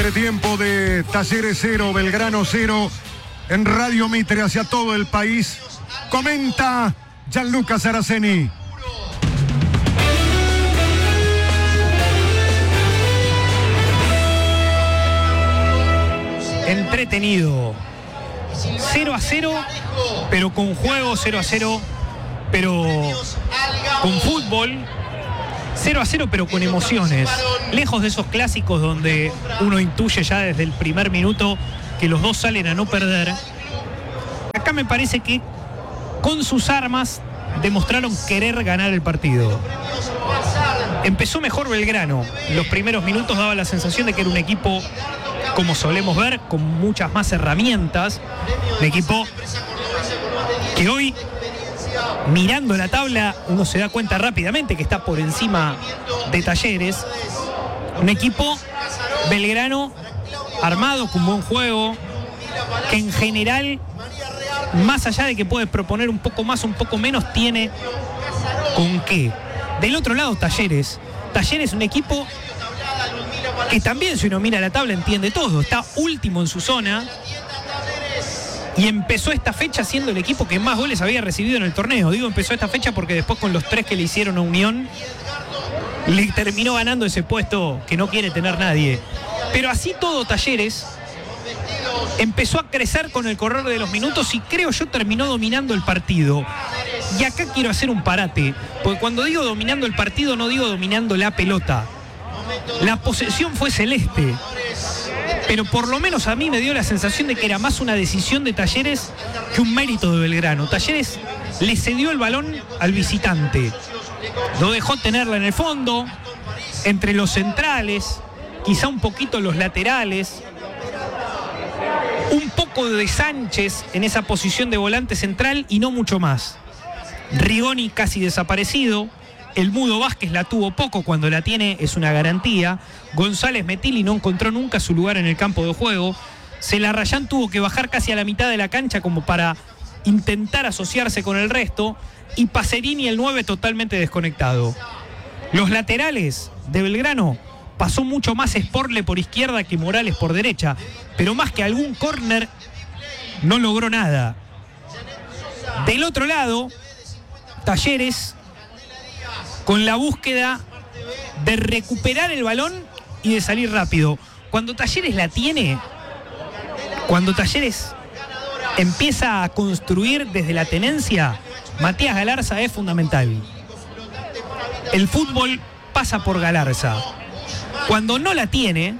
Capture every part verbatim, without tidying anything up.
Tiempo de Talleres cero, Belgrano cero, en Radio Mitre hacia todo el país. Comenta Gianluca Saraceni. Entretenido. cero a cero, pero con juego, cero a cero, pero con fútbol. cero a cero, pero con emociones. Lejos de esos clásicos donde uno intuye ya desde el primer minuto que los dos salen a no perder. Acá me parece que con sus armas demostraron querer ganar el partido. Empezó mejor Belgrano. Los primeros minutos daba la sensación de que era un equipo, como solemos ver, con muchas más herramientas. Un equipo que hoy, mirando la tabla, uno se da cuenta rápidamente que está por encima de Talleres. Un equipo Belgrano armado, con buen juego, que en general, más allá de que puede proponer un poco más, un poco menos, tiene con qué. Del otro lado, Talleres. Talleres es un equipo que también, si uno mira la tabla, entiende todo. Está último en su zona. Y empezó esta fecha siendo el equipo que más goles había recibido en el torneo. Digo, empezó esta fecha porque después, con los tres que le hicieron a Unión, le terminó ganando ese puesto que no quiere tener nadie. Pero así todo, Talleres empezó a crecer con el correr de los minutos y creo yo terminó dominando el partido. Y acá quiero hacer un parate, porque cuando digo dominando el partido no digo dominando la pelota. La posesión fue celeste, pero por lo menos a mí me dio la sensación de que era más una decisión de Talleres que un mérito de Belgrano. Talleres le cedió el balón al visitante, lo dejó tenerla en el fondo, entre los centrales, quizá un poquito los laterales, un poco de Sánchez en esa posición de volante central y no mucho más. Rigoni casi desaparecido. El Mudo Vázquez la tuvo poco, cuando la tiene es una garantía. González Metilli no encontró nunca su lugar en el campo de juego. Celarrayán tuvo que bajar casi a la mitad de la cancha como para intentar asociarse con el resto. Y Pacerini, el nueve, totalmente desconectado. Los laterales de Belgrano, pasó mucho más Sporle por izquierda que Morales por derecha. Pero más que algún córner, no logró nada. Del otro lado, Talleres, con la búsqueda de recuperar el balón y de salir rápido. Cuando Talleres la tiene, cuando Talleres empieza a construir desde la tenencia, Matías Galarza es fundamental. El fútbol pasa por Galarza. Cuando no la tiene,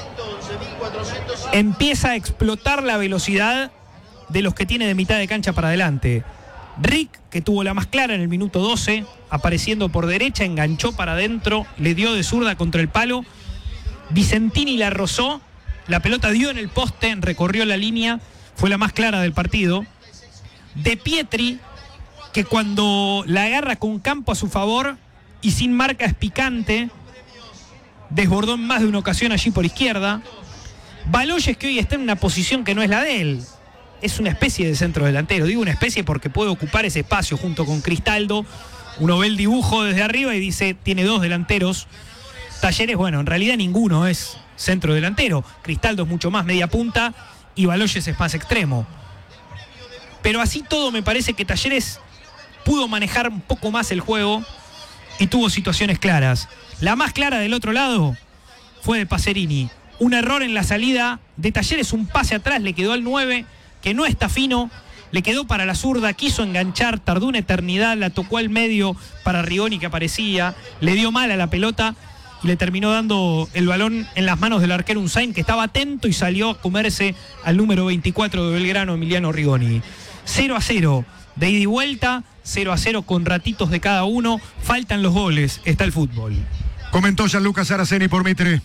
empieza a explotar la velocidad de los que tiene de mitad de cancha para adelante. Rick, que tuvo la más clara en el minuto doce, apareciendo por derecha, enganchó para adentro, le dio de zurda contra el palo. Vicentini la rozó, la pelota dio en el poste, recorrió la línea, fue la más clara del partido. De Pietri, que cuando la agarra con campo a su favor y sin marca es picante, desbordó en más de una ocasión allí por izquierda. Baloyes, que hoy está en una posición que no es la de él. Es una especie de centro delantero. Digo una especie porque puede ocupar ese espacio junto con Cristaldo. Uno ve el dibujo desde arriba y dice, tiene dos delanteros. Talleres, bueno, en realidad ninguno es centro delantero. Cristaldo es mucho más media punta y Baloyes es más extremo. Pero así todo, me parece que Talleres pudo manejar un poco más el juego y tuvo situaciones claras. La más clara del otro lado fue de Pacerini. Un error en la salida de Talleres, un pase atrás, le quedó al nueve, que no está fino, le quedó para la zurda, quiso enganchar, tardó una eternidad, la tocó al medio para Rigoni, que aparecía, le dio mal a la pelota y le terminó dando el balón en las manos del arquero Unzain, que estaba atento y salió a comerse al número veinticuatro de Belgrano, Emiliano Rigoni. cero a cero, de ida y vuelta, cero a cero con ratitos de cada uno, faltan los goles, está el fútbol. Comentó Gianluca Saraceni por Mitre.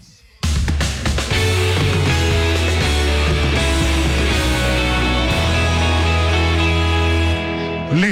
Les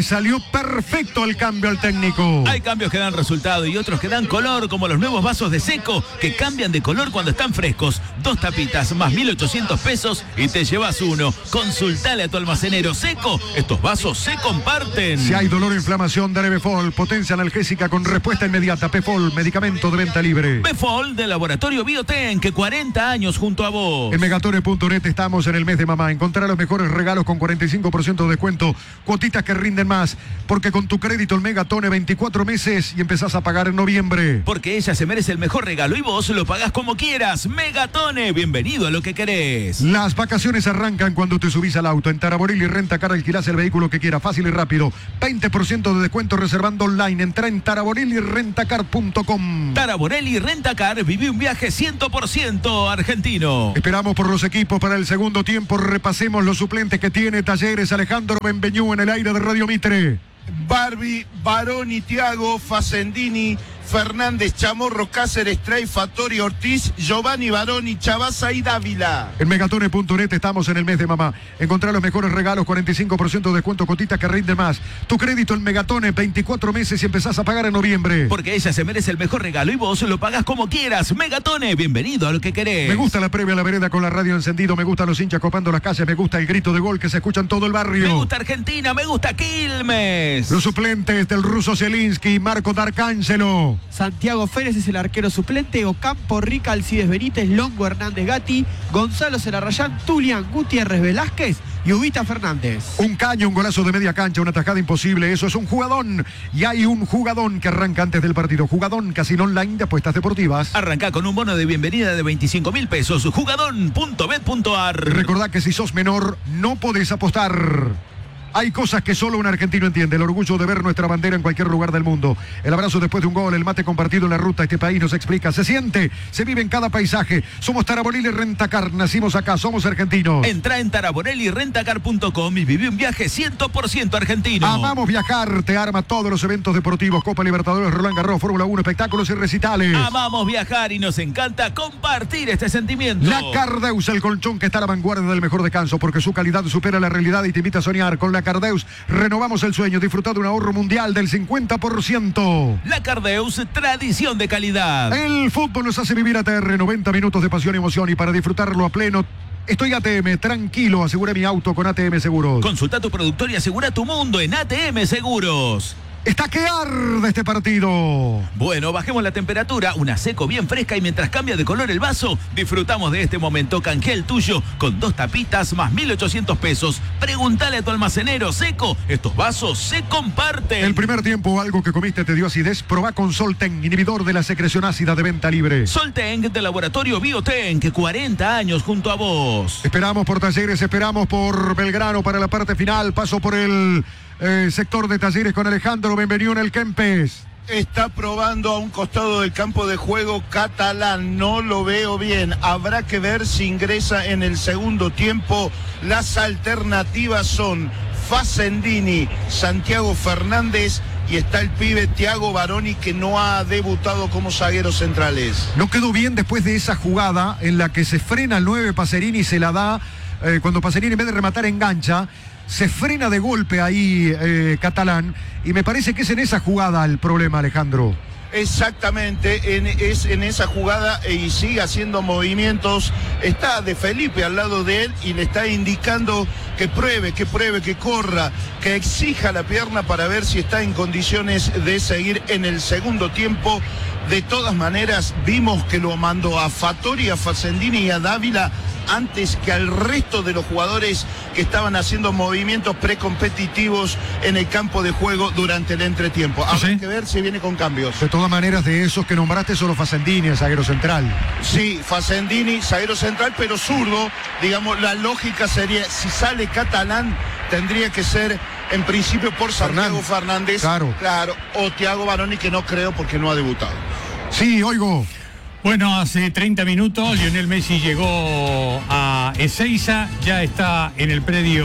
salió perfecto el cambio al técnico. Hay cambios que dan resultado y otros que dan color, como los nuevos vasos de Seco, que cambian de color cuando están frescos. Dos tapitas más mil ochocientos pesos y te llevas uno. Consultale a tu almacenero. Seco, estos vasos se comparten. Si hay dolor o inflamación, dale Befol, potencia analgésica con respuesta inmediata. Befol, medicamento de venta libre. Befol de Laboratorio Bioten, que cuarenta años junto a vos. En megatone punto net estamos en el mes de mamá. Encontrará los mejores regalos con cuarenta y cinco por ciento de descuento. Cuotitas que rinden más. Porque con tu crédito el Megatone veinticuatro meses y empezás a pagar en noviembre. Porque ella se merece el mejor regalo y vos lo pagás como quieras. Megatone, bienvenido a lo que querés. Las vacaciones arrancan cuando te subís al auto. En Taraborelli Rentacar alquilás el vehículo que quieras, fácil y rápido. veinte por ciento de descuento reservando online. Entra en taraborelli rentacar punto com. Taraborelli Rentacar, viví un viaje cien por ciento argentino. Esperamos por los equipos para el segundo tiempo. Repasemos los suplentes que tiene Talleres. Alejandro Benveñú en el aire de Radio Mitre. Barbie, Baroni, Thiago, Facendini, Fernández, Chamorro, Cáceres, Trey, Fattori, Ortiz, Giovanni Baroni, Chavasa y Dávila. En megatone punto net estamos en el mes de mamá. Encontrá los mejores regalos, cuarenta y cinco por ciento de descuento, cotitas que rinden más. Tu crédito en Megatone, veinticuatro meses y empezás a pagar en noviembre. Porque ella se merece el mejor regalo y vos lo pagás como quieras. Megatone, bienvenido a lo que querés. Me gusta la previa a la vereda con la radio encendido. Me gustan los hinchas copando las calles. Me gusta el grito de gol que se escucha en todo el barrio. Me gusta Argentina, me gusta Quilmes. Los suplentes del ruso Zielinski, Marco D'Arcángelo. Santiago Férez es el arquero suplente, Ocampo, Rica, Alcides Benítez, Longo, Hernández Gatti, Gonzalo Celarrayán, Tulián, Gutiérrez Velázquez y Ubita Fernández. Un caño, un golazo de media cancha, una tajada imposible, eso es un jugadón. Y hay un jugadón que arranca antes del partido. Jugadón Casino Online de apuestas deportivas. Arranca con un bono de bienvenida de veinticinco mil pesos. Jugadón punto bet punto ar. Recordá que si sos menor, no podés apostar. Hay cosas que solo un argentino entiende. El orgullo de ver nuestra bandera en cualquier lugar del mundo. El abrazo después de un gol, el mate compartido en la ruta. Este país nos explica, se siente, se vive en cada paisaje. Somos Taraborelli Rentacar, nacimos acá, somos argentinos. Entra en taraborelli rentacar punto com y viví un viaje cien por ciento argentino. Amamos viajar, te arma todos los eventos deportivos. Copa Libertadores, Roland Garros, Fórmula uno, espectáculos y recitales. Amamos viajar y nos encanta compartir este sentimiento. La Cardeus, el colchón que está a la vanguardia del mejor descanso, porque su calidad supera la realidad y te invita a soñar. Con la Cardeus renovamos el sueño, disfruta de un ahorro mundial del cincuenta por ciento. La Cardeus, tradición de calidad. El fútbol nos hace vivir A T R, noventa minutos de pasión y emoción, y para disfrutarlo a pleno estoy A T M, tranquilo, aseguré mi auto con A T M Seguros. Consulta tu productor y asegura tu mundo en A T M Seguros. Está que arde este partido. Bueno, bajemos la temperatura, una Seco bien fresca y mientras cambia de color el vaso, disfrutamos de este momento. Canjea el tuyo con dos tapitas más mil ochocientos pesos. Pregúntale a tu almacenero. Seco, estos vasos se comparten. El primer tiempo, algo que comiste te dio acidez. Probá con Solten, inhibidor de la secreción ácida de venta libre. Solten de Laboratorio Bioten, que cuarenta años junto a vos. Esperamos por Talleres, esperamos por Belgrano para la parte final. Paso por el eh, sector de Talleres con Alejandro Benveñú en el Kempes. Está probando a un costado del campo de juego Catalán, no lo veo bien. Habrá que ver si ingresa en el segundo tiempo. Las alternativas son Facendini, Santiago Fernández y está el pibe Thiago Baroni, que no ha debutado como zagueros centrales. No quedó bien después de esa jugada en la que se frena el nueve Pacerini y se la da eh, cuando Pacerini en vez de rematar engancha. Se frena de golpe ahí eh, Catalán, y me parece que es en esa jugada el problema, Alejandro. Exactamente, en, es en esa jugada y sigue haciendo movimientos. Está De Felipe al lado de él y le está indicando que pruebe, que pruebe, que corra, que exija la pierna para ver si está en condiciones de seguir en el segundo tiempo. De todas maneras, vimos que lo mandó a Fattori, a Facendini y a Dávila antes que al resto de los jugadores que estaban haciendo movimientos precompetitivos en el campo de juego durante el entretiempo. Habrá ¿Sí? que ver si viene con cambios. De todas maneras, de esos que nombraste, solo Facendini, el zaguero central. Sí, Facendini, zaguero central, pero zurdo. Digamos, la lógica sería, si sale Catalán, tendría que ser en principio por Santiago Fernández. Claro. Claro. O Thiago Baroni, que no creo porque no ha debutado. Sí, oigo. Bueno, hace treinta minutos Lionel Messi llegó a Ezeiza, ya está en el predio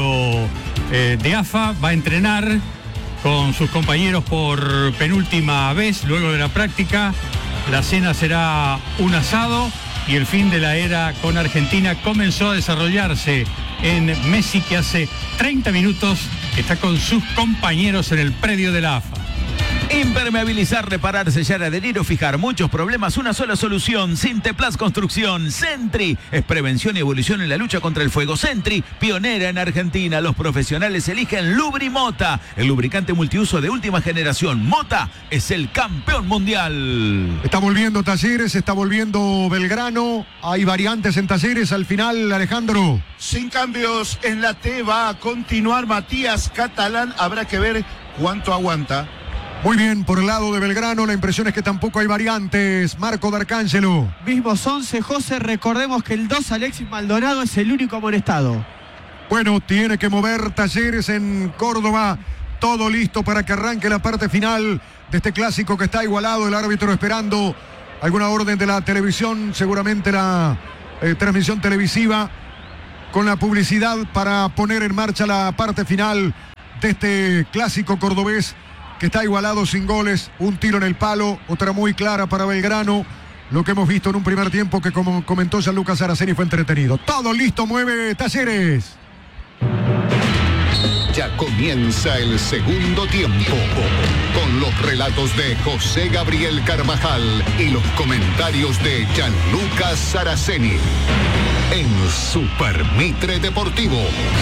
eh, de A F A, va a entrenar con sus compañeros por penúltima vez, luego de la práctica. La cena será un asado y el fin de la era con Argentina comenzó a desarrollarse en Messi, que hace treinta minutos está con sus compañeros en el predio de la A F A. Impermeabilizar, reparar, sellar, adherir o fijar muchos problemas, una sola solución. Sinteplas Construcción. Sentry es prevención y evolución en la lucha contra el fuego. Sentry, pionera en Argentina. Los profesionales eligen Lubrimota, el lubricante multiuso de última generación. Mota es el campeón mundial. Está volviendo Talleres, está volviendo Belgrano. Hay variantes en Talleres al final, Alejandro. Sin cambios en la T, va a continuar Matías Catalán. Habrá que ver cuánto aguanta. Muy bien, por el lado de Belgrano, la impresión es que tampoco hay variantes. Marco D'Arcángelo. Mismos once, José. Recordemos que el dos, Alexis Maldonado, es el único amonestado. Bueno, tiene que mover Talleres en Córdoba. Todo listo para que arranque la parte final de este clásico que está igualado. El árbitro esperando alguna orden de la televisión, seguramente la eh, transmisión televisiva, con la publicidad para poner en marcha la parte final de este clásico cordobés, que está igualado sin goles. Un tiro en el palo, otra muy clara para Belgrano. Lo que hemos visto en un primer tiempo que, como comentó Gianluca Saraceni, fue entretenido. Todo listo, mueve Talleres. Ya comienza el segundo tiempo, con los relatos de José Gabriel Carvajal y los comentarios de Gianluca Saraceni en Super Mitre Deportivo.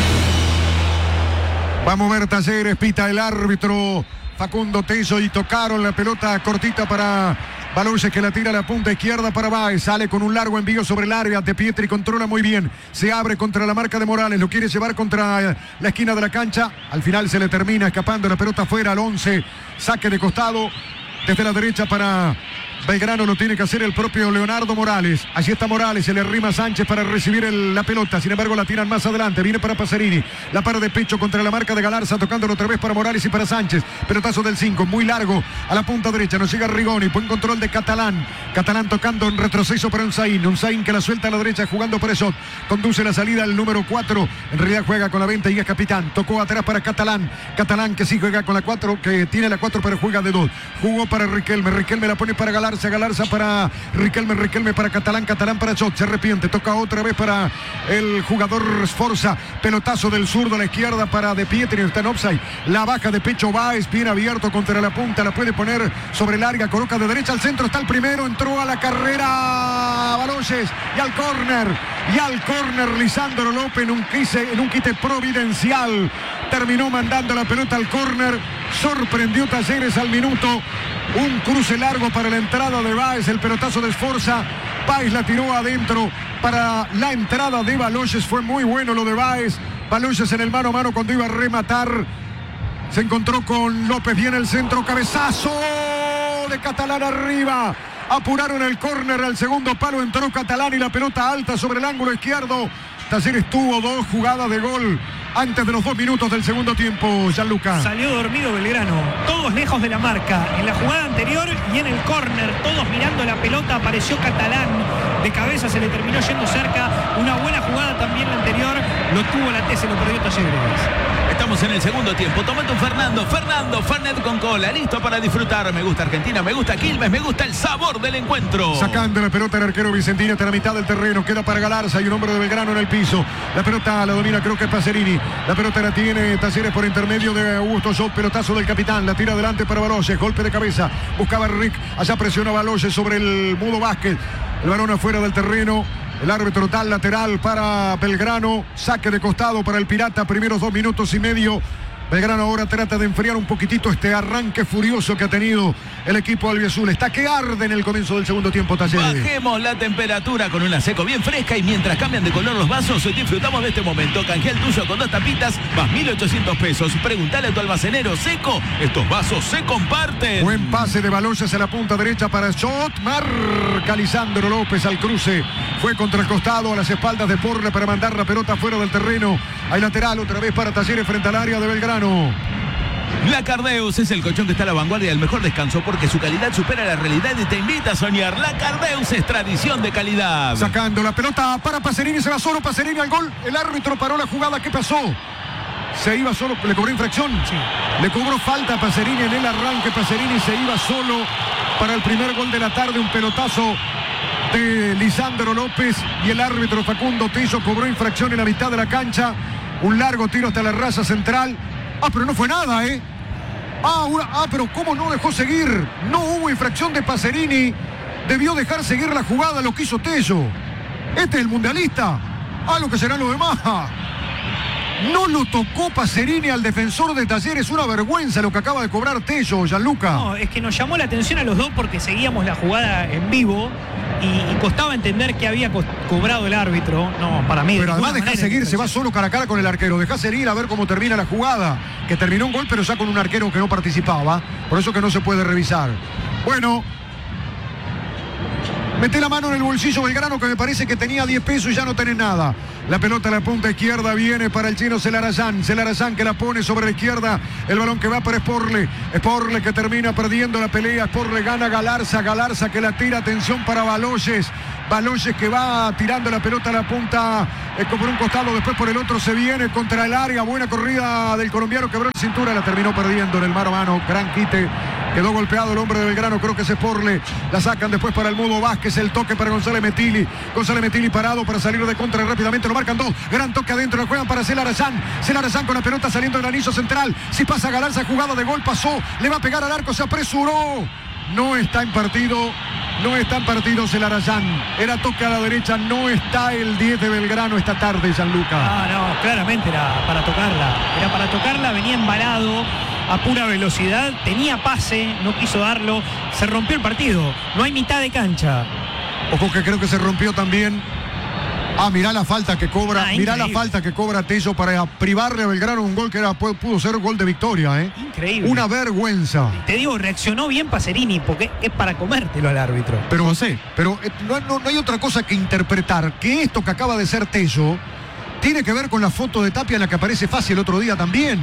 Vamos a ver Talleres, pita el árbitro Facundo Tello, y tocaron la pelota cortita para Baloyes, que la tira a la punta izquierda para Báez. Sale con un largo envío sobre el área. De Pietri controla muy bien. Se abre contra la marca de Morales. Lo quiere llevar contra la esquina de la cancha. Al final se le termina escapando la pelota fuera al once. Saque de costado desde la derecha para Belgrano. Lo tiene que hacer el propio Leonardo Morales. Allí está Morales, se le arrima a Sánchez para recibir el, la pelota. Sin embargo, la tiran más adelante. Viene para Pacerini. La para de pecho contra la marca de Galarza, tocándolo otra vez para Morales y para Sánchez. Pelotazo del cinco, muy largo a la punta derecha. Nos llega Rigoni. Buen control de Catalán. Catalán tocando en retroceso para Unzaín. Unzaín que la suelta a la derecha jugando por eso. Conduce la salida al número cuatro. En realidad juega con la venta y es capitán. Tocó atrás para Catalán. Catalán que sí juega con la cuatro, que tiene la cuatro, pero juega de dos. Jugó para Riquelme. Riquelme la pone para Galarza. Galarza para Riquelme. Riquelme para Catalán. Catalán para Chot. Se arrepiente. Toca otra vez para el jugador Sforza. Pelotazo del zurdo a la izquierda para De Pietri. Está en offside. La baja de pecho Báez. Bien abierto contra la punta. La puede poner sobre el área. Coloca de derecha al centro. Está el primero. Entró a la carrera Baloyes. Y al córner. Y al córner Lisandro López en un, quise, en un quite providencial. Terminó mandando la pelota al córner. Sorprendió Talleres al minuto. Un cruce largo para la entrada de Báez. El pelotazo de Sforza. Báez la tiró adentro para la entrada de Baloyes. Fue muy bueno lo de Báez. Baloyes en el mano a mano cuando iba a rematar. Se encontró con López. Viene el centro. Cabezazo de Catalán arriba. Apuraron el córner al segundo palo. Entró Catalán y la pelota alta sobre el ángulo izquierdo. Talleres tuvo dos jugadas de gol antes de los dos minutos del segundo tiempo, Gianluca. Salió dormido Belgrano, todos lejos de la marca. En la jugada anterior y en el córner, todos mirando la pelota, apareció Catalán. De cabeza se le terminó yendo cerca. Una buena jugada también la anterior. Lo tuvo la T, se lo perdió Talleres. Estamos en el segundo tiempo. Tomate un Fernando. Fernando, Fernet con cola. Listo para disfrutar. Me gusta Argentina, me gusta Quilmes, me gusta el sabor del encuentro. Sacando la pelota el arquero Vicentini hasta la mitad del terreno. Queda para Galarza. Hay un hombre de Belgrano en el piso. La pelota la domina, creo que es Pacerini. La pelota la tiene Talleres por intermedio de Augusto Shot. Pelotazo del capitán. La tira adelante para Baloyes. Golpe de cabeza. Buscaba Rick. Allá presiona Baloyes sobre el Mudo Vázquez. El balón afuera del terreno. El árbitro da lateral para Belgrano. Saque de costado para el Pirata. Primeros dos minutos y medio. Belgrano ahora trata de enfriar un poquitito este arranque furioso que ha tenido el equipo albiazul. Está que arde en el comienzo del segundo tiempo, Talleres. Bajemos la temperatura con una seco bien fresca y mientras cambian de color los vasos, disfrutamos de este momento. Canjea el tuyo con dos tapitas más mil ochocientos pesos. Preguntale a tu almacenero. Seco, estos vasos se comparten. Buen pase de Baloyes a la punta derecha para Shot. Marca Lisandro López al cruce. Fue contra el costado a las espaldas de Porla para mandar la pelota fuera del terreno. Hay lateral otra vez para Talleres frente al área de Belgrano. La Cardeus es el colchón que está a la vanguardia del mejor descanso porque su calidad supera la realidad y te invita a soñar. La Cardeus es tradición de calidad. Sacando la pelota para Pacerini, se va solo Pacerini al gol. El árbitro paró la jugada. ¿Qué pasó? Se iba solo, le cobró infracción. Sí. Le cobró falta a Pacerini en el arranque. Pacerini se iba solo para el primer gol de la tarde. Un pelotazo de Lisandro López y el árbitro Facundo Tello cobró infracción en la mitad de la cancha. Un largo tiro hasta la raya central. Ah, pero no fue nada, ¿eh? Ah, una, ah, pero ¿cómo no dejó seguir? No hubo infracción de Pacerini. Debió dejar seguir la jugada, lo que hizo Tello. Este es el mundialista. Ah, lo que serán los demás. No lo tocó Pacerini al defensor de Talleres. Una vergüenza lo que acaba de cobrar Tello, Gianluca. No, es que nos llamó la atención a los dos porque seguíamos la jugada en vivo y, y costaba entender que había co cobrado el árbitro. No, para mí. Pero además deja seguir, se va solo cara a cara con el arquero. Deja seguir a ver cómo termina la jugada. Que terminó un gol, pero ya con un arquero que no participaba. Por eso que no se puede revisar. Bueno. Mete la mano en el bolsillo Belgrano, que me parece que tenía diez pesos y ya no tenés nada. La pelota a la punta izquierda viene para el chino Celarayán. Celarayán que la pone sobre la izquierda. El balón que va para Sporle. Sporle que termina perdiendo la pelea. Sporle gana Galarza. Galarza que la tira. Atención para Baloyes. Baloyes que va tirando la pelota a la punta eh, por un costado, después por el otro se viene contra el área. Buena corrida del colombiano, quebró la cintura, la terminó perdiendo en el mano a mano. Gran quite. Quedó golpeado el hombre de Belgrano, creo que es Sporle. La sacan después para el Mudo Vázquez. El toque para González Metili. González Metili parado para salir de contra rápidamente. Lo marcan dos. Gran toque adentro. Lo juegan para Celarayán. Celarayán con la pelota saliendo del anillo central. Si pasa Galarza, jugada de gol, pasó. Le va a pegar al arco, se apresuró. No está en partido. No está en partido Celarayán. Era toque a la derecha. No está el diez de Belgrano esta tarde, Gianluca. Ah, no, claramente era para tocarla. Era para tocarla. Venía embalado a pura velocidad. Tenía pase. No quiso darlo. Se rompió el partido. No hay mitad de cancha. Ojo que creo que se rompió también. Ah, mirá la falta que cobra, ah, mirá la falta que cobra Tello para privarle a Belgrano un gol que era, pudo ser gol de victoria, ¿eh? Increíble. Una vergüenza. Te digo, reaccionó bien Pacerini porque es para comértelo al árbitro. Pero José, pero eh, no, no, no hay otra cosa que interpretar que esto que acaba de ser Tello tiene que ver con la foto de Tapia en la que aparece Fácil el otro día también.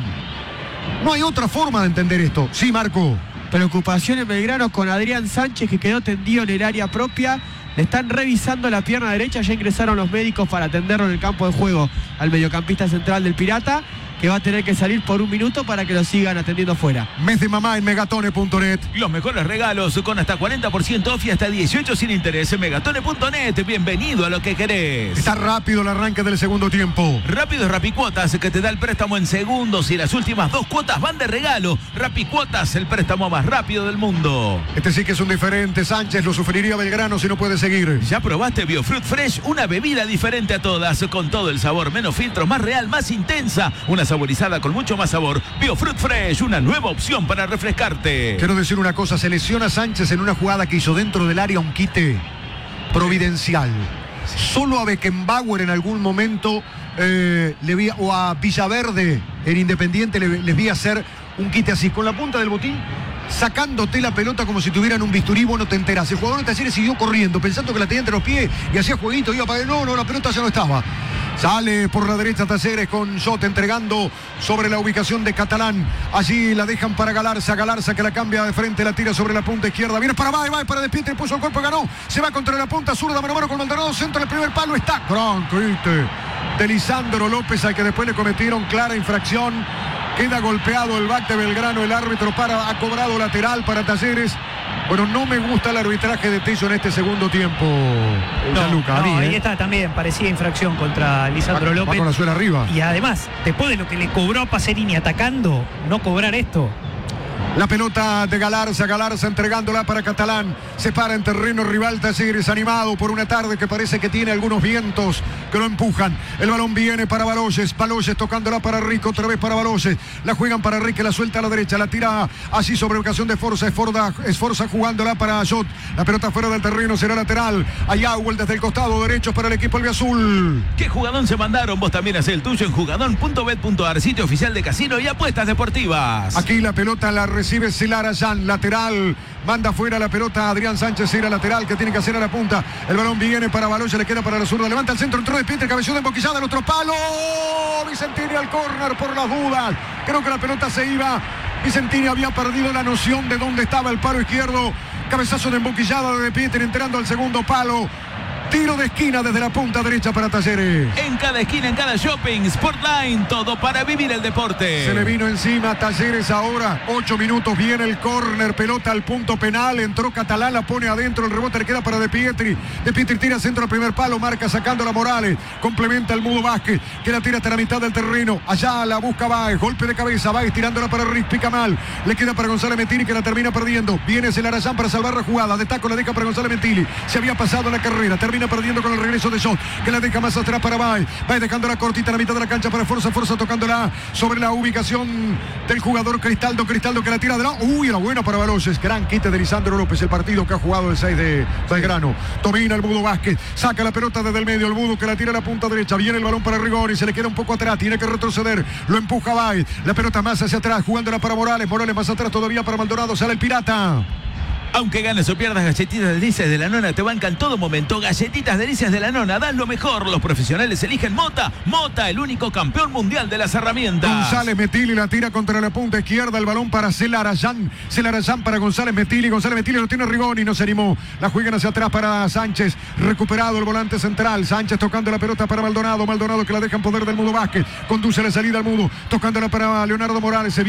No hay otra forma de entender esto. Sí, Marco. Preocupación en Belgrano con Adrián Sánchez, que quedó tendido en el área propia. Le están revisando la pierna derecha. Ya ingresaron los médicos para atenderlo en el campo de juego al mediocampista central del Pirata, que va a tener que salir por un minuto para que lo sigan atendiendo fuera. Mes de mamá en megatone punto net. Los mejores regalos con hasta cuarenta por ciento off y hasta dieciocho sin interés en megatone punto net. Bienvenido a lo que querés. Está rápido el arranque del segundo tiempo. Rápido es Rapicuotas, que te da el préstamo en segundos y las últimas dos cuotas van de regalo. Rapicuotas, el préstamo más rápido del mundo. Este sí que es un diferente. Sánchez lo sufriría Belgrano si no puede seguir. ¿Ya probaste Biofruit Fresh? Una bebida diferente a todas, con todo el sabor, menos filtros, más real, más intensa. Una saborizada con mucho más sabor. Biofruit Fresh, una nueva opción para refrescarte. Quiero decir una cosa, se lesiona Sánchez en una jugada que hizo dentro del área un quite providencial. Solo a Beckenbauer en algún momento eh, le vi, o a Villaverde en Independiente le, les vi hacer un quite así, con la punta del botín, sacándote la pelota como si tuvieran un bisturí, vos no te enterás. El jugador de Talleres siguió corriendo, pensando que la tenía entre los pies y hacía jueguito, iba para... No, no, la pelota ya no estaba. Sale por la derecha Talleres con Jota entregando sobre la ubicación de Catalán. Allí la dejan para Galarza. Galarza que la cambia de frente, la tira sobre la punta izquierda. Viene para Bay, Bay para De Pietri, puso el cuerpo, ganó. Se va contra la punta zurda, mano a mano con Maldonado. Centro del primer palo, está. Gran quite de Lisandro López, al que después le cometieron clara infracción. Queda golpeado el back de Belgrano. El árbitro para, ha cobrado lateral para Talleres. Bueno, no me gusta el arbitraje de Tello en este segundo tiempo. No, Luca, no, mí, ahí ¿eh? está también, parecía infracción contra Lisandro va, López. Va con la suela arriba. Y además, después de lo que le cobró a Pacerini atacando, no cobrar esto. La pelota de Galarza, Galarza entregándola para Catalán. Se para en terreno rival Talleres, animado por una tarde que parece que tiene algunos vientos que lo empujan. El balón viene para Baloyes, Baloyes tocándola para Rico, otra vez para Baloyes. La juegan para Rique, la suelta a la derecha, la tira así sobre ocasión de Forza, Esforza, Esforza jugándola para Jot. La pelota fuera del terreno, será lateral. Allá Huel desde el costado derecho para el equipo albiazul. ¿Qué jugadón se mandaron? Vos también hacés el tuyo en jugadón punto bet punto ar, sitio oficial de casino y apuestas deportivas. Aquí la pelota la recibe Celarayán, lateral, manda fuera la pelota Adrián Sánchez, era lateral que tiene que hacer a la punta. El balón viene para Baloyes, le queda para la zurda, levanta el centro, entró De Pietri, cabezón de emboquillada, el otro palo. Vicentini al córner por las dudas. Creo que la pelota se iba. Vicentini había perdido la noción de dónde estaba el palo izquierdo. Cabezazo de emboquillada de De Pietri entrando al segundo palo. Tiro de esquina desde la punta derecha para Talleres. En cada esquina, en cada shopping, Sportline, todo para vivir el deporte. Se le vino encima a Talleres ahora. Ocho minutos, viene el córner, pelota al punto penal. Entró Catalán, la pone adentro, el rebote le queda para De Pietri. De Pietri tira centro al primer palo, marca sacándola Morales. Complementa el Mudo Vázquez, que la tira hasta la mitad del terreno. Allá la busca Báez, golpe de cabeza, Báez tirándola para Riz, pica mal. Le queda para González Mentini, que la termina perdiendo. Viene Celarayán para salvar la jugada. De taco la deja para González Mentini. Se había pasado la carrera, termina perdiendo con el regreso de Shot, que la deja más atrás para Báez. Báez dejando la cortita a la mitad de la cancha para Forza, Forza tocándola sobre la ubicación del jugador Cristaldo, Cristaldo que la tira de la... Uy, era buena para Baloyes. Gran quite de Lisandro López, el partido que ha jugado el seis de Belgrano. Domina el Mudo Vázquez, saca la pelota desde el medio, el Mudo que la tira a la punta derecha. Viene el balón para Rigoni, se le queda un poco atrás, tiene que retroceder, lo empuja Báez. La pelota más hacia atrás, jugándola para Morales. Morales más atrás todavía para Maldonado, sale el Pirata. Aunque ganes o pierdas, Galletitas Delicias de la Nona te bancan en todo momento. Galletitas Delicias de la Nona, dan lo mejor. Los profesionales eligen Mota. Mota, el único campeón mundial de las herramientas. González Metili la tira contra la punta izquierda. El balón para Celarayán. Celarayán para González Metili. González Metili lo tiene Rigoni, no se animó. La juegan hacia atrás para Sánchez. Recuperado el volante central. Sánchez tocando la pelota para Maldonado. Maldonado que la deja en poder del Mudo Vázquez. Conduce la salida al Mudo. Tocándola para Leonardo Morales. Se